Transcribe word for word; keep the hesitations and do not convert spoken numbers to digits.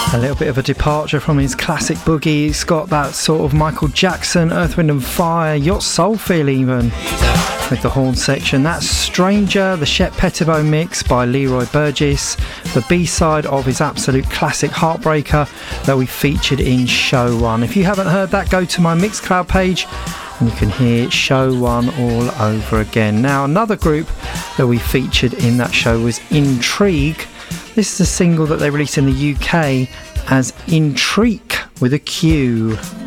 A little bit of a departure from his classic boogie. It's got that sort of Michael Jackson, Earth, Wind and Fire, Yacht Soul feel even, with the horn section. That's Stranger, the Shep Pettibone mix by Leroy Burgess, the B-side of his absolute classic Heartbreaker that we featured in Show One. If you haven't heard that, go to my Mixcloud page and you can hear Show One all over again. Now, another group that we featured in that show was Intrigue. This is a single that they released in the U K as Intrigue with a Q.